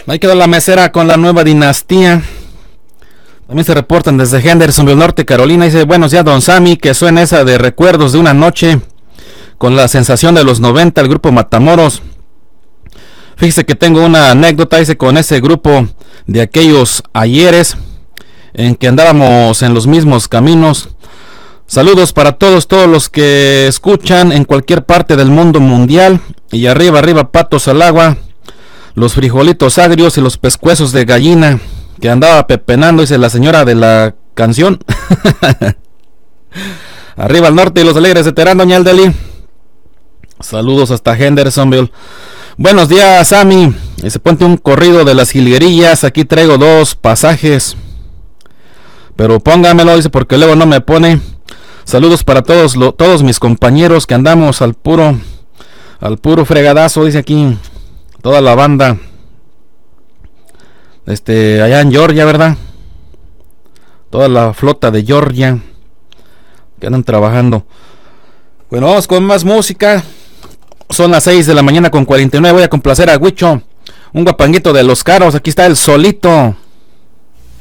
Ahí quedó la mesera con la nueva dinastía. También se reportan desde Hendersonville, Norte Carolina. Dice, buenos días, don Sammy, que suena esa de recuerdos de una noche con la sensación de los 90, el grupo Matamoros. Fíjese que tengo una anécdota, dice, con ese grupo de aquellos ayeres en que andábamos en los mismos caminos. Saludos para todos los que escuchan en cualquier parte del mundo mundial. Y arriba, patos al agua, los frijolitos agrios y los pescuezos de gallina que andaba pepenando, dice la señora de la canción. Arriba al norte y los alegres de Terán, doña Aldeli. Saludos hasta Hendersonville. Buenos días, Sammy. Se ponte un corrido de las jilguerillas. Aquí traigo 2 pasajes, pero póngamelo, dice, porque luego no me pone. Saludos para todos mis compañeros que andamos al puro fregadazo, dice aquí toda la banda. Allá en Georgia, ¿verdad? Toda la flota de Georgia que andan trabajando. Bueno, vamos con más música. Son las 6 de la mañana con 49. Voy a complacer a Huicho, un guapanguito de los caros. Aquí está el Solito.